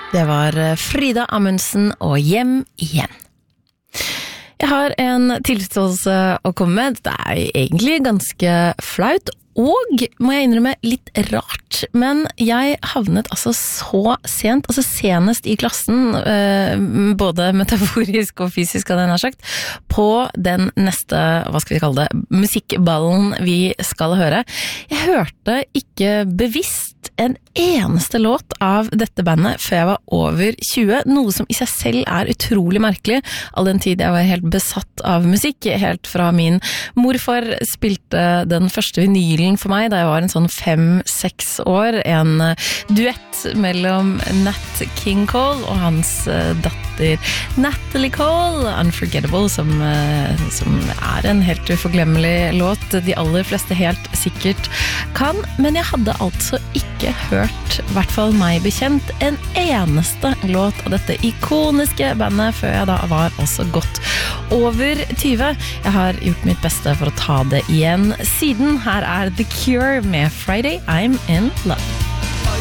Det var Frida Amundsen og Hjem igjen. Jeg har en tilståelse å komme med. Det egentlig ganske flaut, og må jeg innrømme litt rart, men jeg havnet altså så sent, altså senest i klassen, både metaforisk og fysisk hadde jeg nær sagt, på den neste, hva skal vi kalle det, musikkballen vi skal høre. Jeg hørte ikke bevisst en eneste låt av dette bandet før jeg var over 20, noe som i seg selv er utrolig merkelig, all den tid jeg var helt besatt av musikk, helt fra min morfar spilte den første vinylen for meg da jeg var en sånn 5-6 år, en duett mellom Nat King Cole og hans datter Natalie Cole, Unforgettable, som er en helt uforglemmelig låt de aller fleste helt sikkert kan, men jeg hadde altså ikke hørt, i hvert fall meg bekjent, en eneste låt av dette ikoniske bandet før jeg da var også godt over 20. Jeg har gjort mitt beste for å ta det igjen siden. Her er The Cure med Friday I'm in Love.